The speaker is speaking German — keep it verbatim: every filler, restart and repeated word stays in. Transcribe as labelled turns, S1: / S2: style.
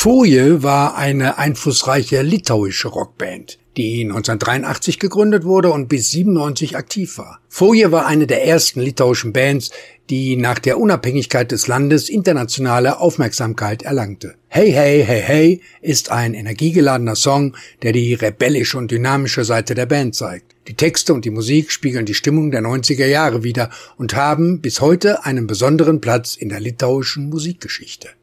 S1: Foje war eine einflussreiche litauische Rockband, die neunzehnhundertdreiundachtzig gegründet wurde und bis siebenundneunzig aktiv war. Foje war eine der ersten litauischen Bands, die nach der Unabhängigkeit des Landes internationale Aufmerksamkeit erlangte. Hey, hey, hey, hey ist ein energiegeladener Song, der die rebellische und dynamische Seite der Band zeigt. Die Texte und die Musik spiegeln die Stimmung der neunziger Jahre wider und haben bis heute einen besonderen Platz in der litauischen Musikgeschichte.